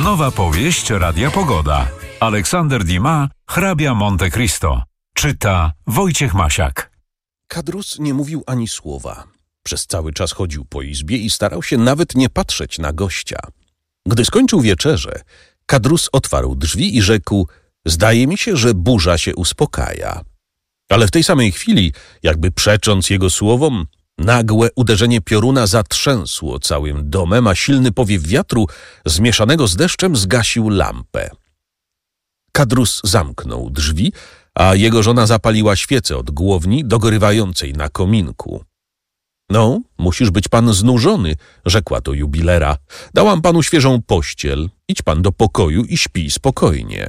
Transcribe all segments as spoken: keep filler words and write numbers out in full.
Nowa powieść Radia Pogoda. Aleksander Dumas, Hrabia Monte Cristo. Czyta Wojciech Masiak. Kadrus nie mówił ani słowa. Przez cały czas chodził po izbie i starał się nawet nie patrzeć na gościa. Gdy skończył wieczerzę, Kadrus otwarł drzwi i rzekł: zdaje mi się, że burza się uspokaja. Ale w tej samej chwili, jakby przecząc jego słowom, nagłe uderzenie pioruna zatrzęsło całym domem, a silny powiew wiatru zmieszanego z deszczem zgasił lampę. Kadrus zamknął drzwi, a jego żona zapaliła świecę od głowni dogorywającej na kominku. No, musisz być pan znużony, rzekła do jubilera. Dałam panu świeżą pościel. Idź pan do pokoju i śpij spokojnie.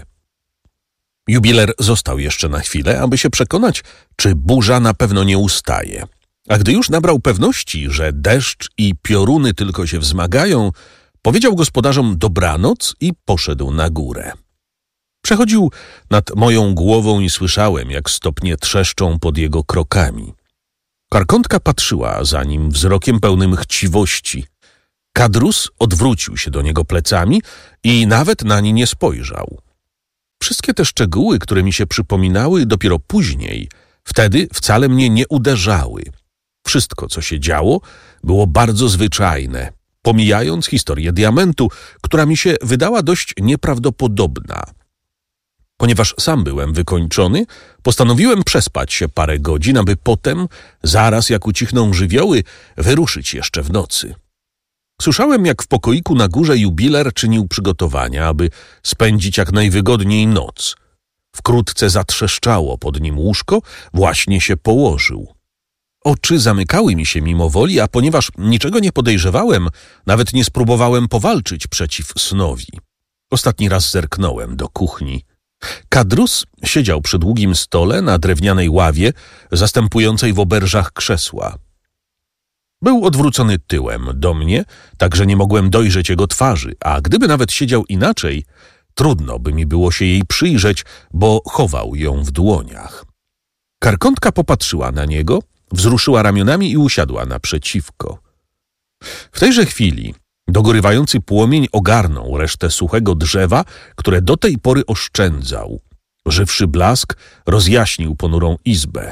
Jubiler został jeszcze na chwilę, aby się przekonać, czy burza na pewno nie ustaje. A gdy już nabrał pewności, że deszcz i pioruny tylko się wzmagają, powiedział gospodarzom dobranoc i poszedł na górę. Przechodził nad moją głową i słyszałem, jak stopnie trzeszczą pod jego krokami. Karkątka patrzyła za nim wzrokiem pełnym chciwości. Kadrus odwrócił się do niego plecami i nawet na nie nie spojrzał. Wszystkie te szczegóły, które mi się przypominały dopiero później, wtedy wcale mnie nie uderzały. Wszystko, co się działo, było bardzo zwyczajne, pomijając historię diamentu, która mi się wydała dość nieprawdopodobna. Ponieważ sam byłem wykończony, postanowiłem przespać się parę godzin, aby potem, zaraz jak ucichną żywioły, wyruszyć jeszcze w nocy. Słyszałem, jak w pokoiku na górze jubiler czynił przygotowania, aby spędzić jak najwygodniej noc. Wkrótce zatrzeszczało pod nim łóżko, właśnie się położył. Oczy zamykały mi się mimowoli, a ponieważ niczego nie podejrzewałem, nawet nie spróbowałem powalczyć przeciw snowi. Ostatni raz zerknąłem do kuchni. Kadrus siedział przy długim stole na drewnianej ławie, zastępującej w oberżach krzesła. Był odwrócony tyłem do mnie, tak że nie mogłem dojrzeć jego twarzy, a gdyby nawet siedział inaczej, trudno by mi było się jej przyjrzeć, bo chował ją w dłoniach. Karkątka popatrzyła na niego, wzruszyła ramionami i usiadła naprzeciwko. W tejże chwili dogorywający płomień ogarnął resztę suchego drzewa, które do tej pory oszczędzał. Żywszy blask rozjaśnił ponurą izbę.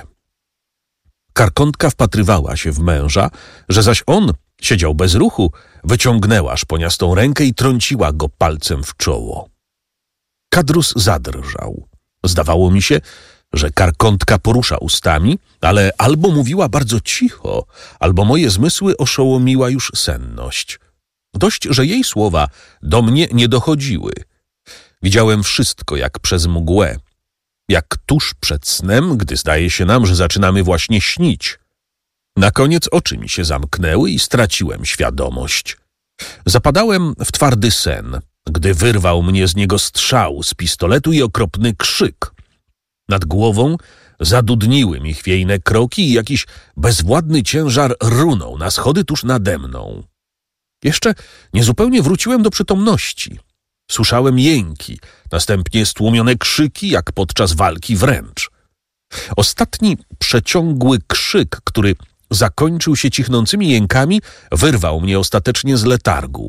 Karkątka wpatrywała się w męża, że zaś on siedział bez ruchu, wyciągnęła szponiastą rękę i trąciła go palcem w czoło. Kadrus zadrżał. Zdawało mi się, że Karkątka porusza ustami, ale albo mówiła bardzo cicho, albo moje zmysły oszołomiła już senność. Dość, że jej słowa do mnie nie dochodziły. Widziałem wszystko jak przez mgłę, jak tuż przed snem, gdy zdaje się nam, że zaczynamy właśnie śnić. Na koniec oczy mi się zamknęły i straciłem świadomość. Zapadałem w twardy sen, gdy wyrwał mnie z niego strzał z pistoletu i okropny krzyk. Nad głową zadudniły mi chwiejne kroki i jakiś bezwładny ciężar runął na schody tuż nade mną. Jeszcze niezupełnie wróciłem do przytomności. Słyszałem jęki, następnie stłumione krzyki, jak podczas walki wręcz. Ostatni przeciągły krzyk, który zakończył się cichnącymi jękami, wyrwał mnie ostatecznie z letargu.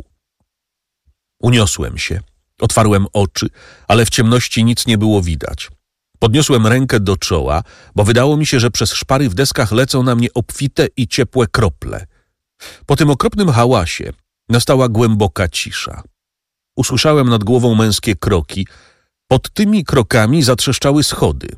Uniosłem się, otwarłem oczy, ale w ciemności nic nie było widać. Podniosłem rękę do czoła, bo wydało mi się, że przez szpary w deskach lecą na mnie obfite i ciepłe krople. Po tym okropnym hałasie nastała głęboka cisza. Usłyszałem nad głową męskie kroki. Pod tymi krokami zatrzeszczały schody.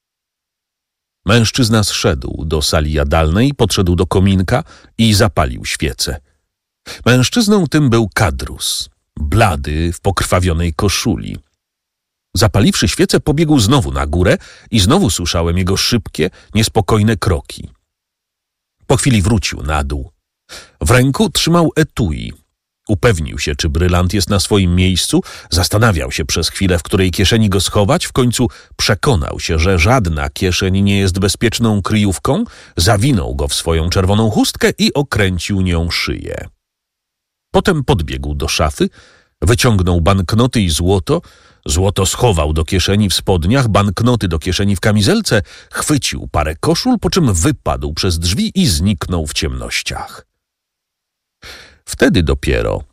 Mężczyzna zszedł do sali jadalnej, podszedł do kominka i zapalił świecę. Mężczyzną tym był Kadrus, blady w pokrwawionej koszuli. Zapaliwszy świecę, pobiegł znowu na górę i znowu słyszałem jego szybkie, niespokojne kroki. Po chwili wrócił na dół. W ręku trzymał etui. Upewnił się, czy brylant jest na swoim miejscu, zastanawiał się przez chwilę, w której kieszeni go schować, w końcu przekonał się, że żadna kieszeń nie jest bezpieczną kryjówką, zawinął go w swoją czerwoną chustkę i okręcił nią szyję. Potem podbiegł do szafy, wyciągnął banknoty i złoto, złoto schował do kieszeni w spodniach, banknoty do kieszeni w kamizelce, chwycił parę koszul, po czym wypadł przez drzwi i zniknął w ciemnościach. Wtedy dopiero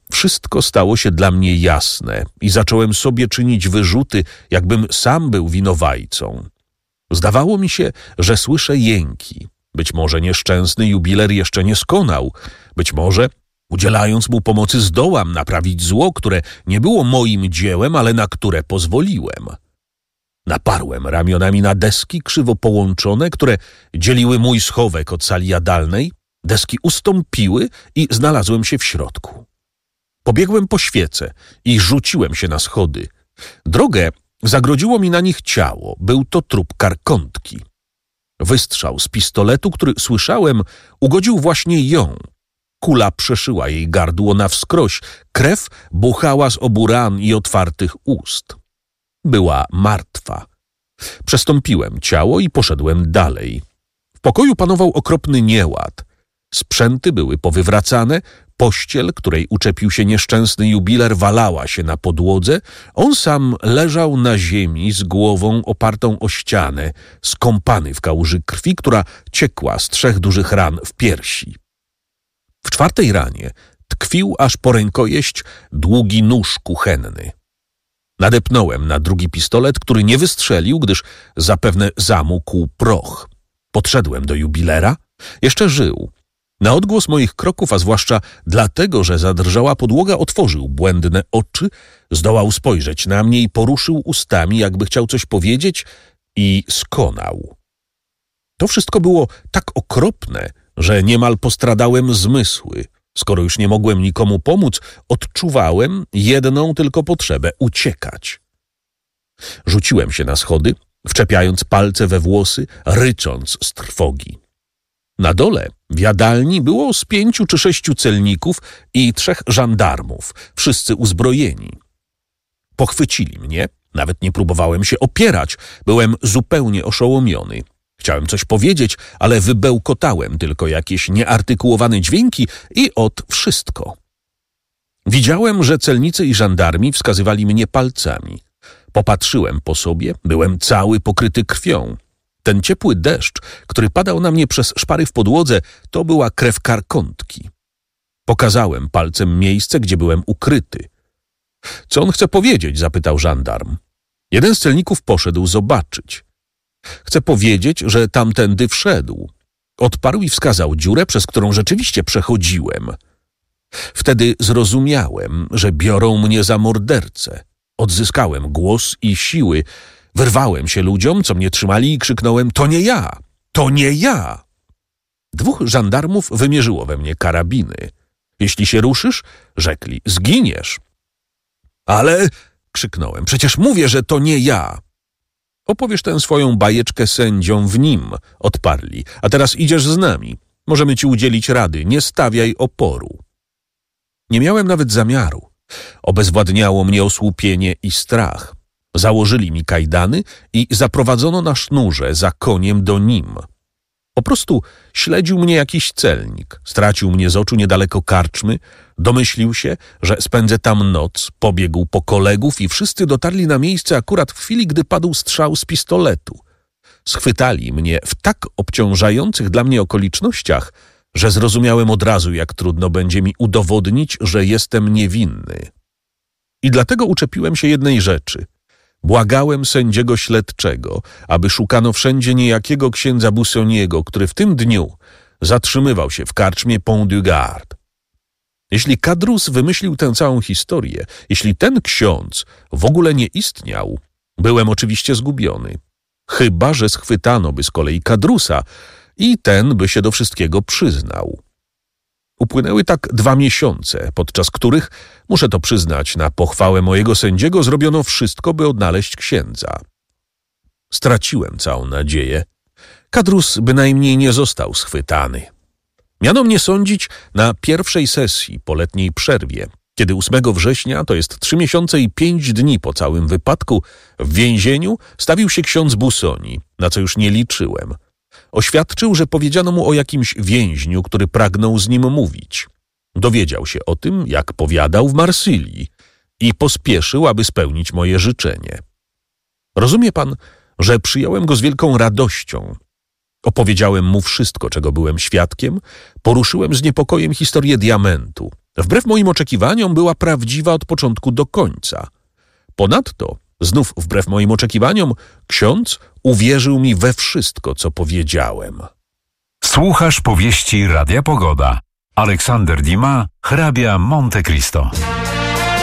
Wszystko stało się dla mnie jasne i zacząłem sobie czynić wyrzuty, jakbym sam był winowajcą. Zdawało mi się, że słyszę jęki. Być może nieszczęsny jubiler jeszcze nie skonał. Być może, udzielając mu pomocy, zdołam naprawić zło, które nie było moim dziełem, ale na które pozwoliłem. Naparłem ramionami na deski krzywo połączone, które dzieliły mój schowek od sali jadalnej. Deski ustąpiły i znalazłem się w środku. Pobiegłem po świece i rzuciłem się na schody. Drogę zagrodziło mi na nich ciało. Był to trup Karkontki. Wystrzał z pistoletu, który słyszałem, ugodził właśnie ją. Kula przeszyła jej gardło na wskroś. Krew buchała z obu ran i otwartych ust. Była martwa. Przestąpiłem ciało i poszedłem dalej. W pokoju panował okropny nieład. Sprzęty były powywracane, pościel, której uczepił się nieszczęsny jubiler, walała się na podłodze, on sam leżał na ziemi z głową opartą o ścianę, skąpany w kałuży krwi, która ciekła z trzech dużych ran w piersi. W czwartej ranie tkwił aż po rękojeść długi nóż kuchenny. Nadepnąłem na drugi pistolet, który nie wystrzelił, gdyż zapewne zamógł proch. Podszedłem do jubilera. Jeszcze żył. Na odgłos moich kroków, a zwłaszcza dlatego, że zadrżała podłoga, otworzył błędne oczy, zdołał spojrzeć na mnie i poruszył ustami, jakby chciał coś powiedzieć, i skonał. To wszystko było tak okropne, że niemal postradałem zmysły. Skoro już nie mogłem nikomu pomóc, odczuwałem jedną tylko potrzebę – uciekać. Rzuciłem się na schody, wczepiając palce we włosy, rycząc z trwogi. Na dole w jadalni było z pięciu czy sześciu celników i trzech żandarmów, wszyscy uzbrojeni. Pochwycili mnie, nawet nie próbowałem się opierać, byłem zupełnie oszołomiony. Chciałem coś powiedzieć, ale wybełkotałem tylko jakieś nieartykułowane dźwięki i ot wszystko. Widziałem, że celnicy i żandarmi wskazywali mnie palcami. Popatrzyłem po sobie, byłem cały pokryty krwią. Ten ciepły deszcz, który padał na mnie przez szpary w podłodze, to była krew Karkontki. Pokazałem palcem miejsce, gdzie byłem ukryty. Co on chce powiedzieć? Zapytał żandarm. Jeden z celników poszedł zobaczyć. Chcę powiedzieć, że tamtędy wszedł. Odparł i wskazał dziurę, przez którą rzeczywiście przechodziłem. Wtedy zrozumiałem, że biorą mnie za mordercę. Odzyskałem głos i siły. Wyrwałem się ludziom, co mnie trzymali, i krzyknąłem: to nie ja! To nie ja! Dwóch żandarmów wymierzyło we mnie karabiny. Jeśli się ruszysz, rzekli, zginiesz. Ale, krzyknąłem, przecież mówię, że to nie ja. Opowiesz tę swoją bajeczkę sędziom w nim, odparli. A teraz idziesz z nami. Możemy ci udzielić rady. Nie stawiaj oporu. Nie miałem nawet zamiaru. Obezwładniało mnie osłupienie i strach. Założyli mi kajdany i zaprowadzono na sznurze za koniem do nim. Po prostu śledził mnie jakiś celnik. Stracił mnie z oczu niedaleko karczmy. Domyślił się, że spędzę tam noc. Pobiegł po kolegów i wszyscy dotarli na miejsce akurat w chwili, gdy padł strzał z pistoletu. Schwytali mnie w tak obciążających dla mnie okolicznościach, że zrozumiałem od razu, jak trudno będzie mi udowodnić, że jestem niewinny. I dlatego uczepiłem się jednej rzeczy. Błagałem sędziego śledczego, aby szukano wszędzie niejakiego księdza Bussoniego, który w tym dniu zatrzymywał się w karczmie Pont du Gard. Jeśli Kadrus wymyślił tę całą historię, jeśli ten ksiądz w ogóle nie istniał, byłem oczywiście zgubiony. Chyba że schwytano by z kolei Kadrusa i ten by się do wszystkiego przyznał. Upłynęły tak dwa miesiące, podczas których, muszę to przyznać, na pochwałę mojego sędziego zrobiono wszystko, by odnaleźć księdza. Straciłem całą nadzieję. Kadrus bynajmniej nie został schwytany. Miano mnie sądzić na pierwszej sesji po letniej przerwie, kiedy ósmego września, to jest trzy miesiące i pięć dni po całym wypadku, w więzieniu stawił się ksiądz Bussoni, na co już nie liczyłem. Oświadczył, że powiedziano mu o jakimś więźniu, który pragnął z nim mówić. Dowiedział się o tym, jak powiadał, w Marsylii i pospieszył, aby spełnić moje życzenie. Rozumie pan, że przyjąłem go z wielką radością. Opowiedziałem mu wszystko, czego byłem świadkiem, poruszyłem z niepokojem historię diamentu. Wbrew moim oczekiwaniom była prawdziwa od początku do końca. Ponadto, znów wbrew moim oczekiwaniom, ksiądz uwierzył mi we wszystko, co powiedziałem. Słuchasz powieści Radia Pogoda. Aleksander Dumas, hrabia Monte Cristo.